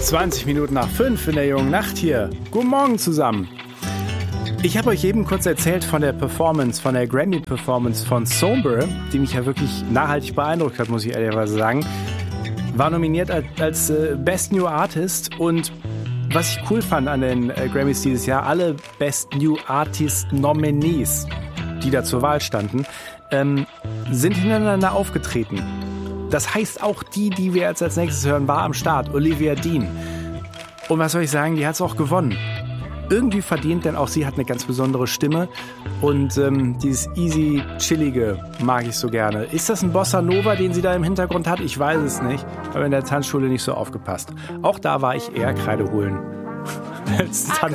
20 Minuten nach 5 in der jungen Nacht hier. Guten Morgen zusammen. Ich habe euch eben kurz erzählt von der Performance, von der Grammy-Performance von Sombre, die mich ja wirklich nachhaltig beeindruckt hat, muss ich ehrlicherweise sagen. War nominiert als Best New Artist und was ich cool fand an den Grammys dieses Jahr, alle Best New Artist Nominees, die da zur Wahl standen, sind hintereinander aufgetreten. Das heißt, auch die wir jetzt als nächstes hören, war am Start, Olivia Dean. Und was soll ich sagen, die hat es auch gewonnen. Irgendwie verdient, denn auch sie hat eine ganz besondere Stimme und dieses easy, chillige mag ich so gerne. Ist das ein Bossa Nova, den sie da im Hintergrund hat? Ich weiß es nicht, habe in der Tanzschule nicht so aufgepasst. Auch da war ich eher Kreide holen als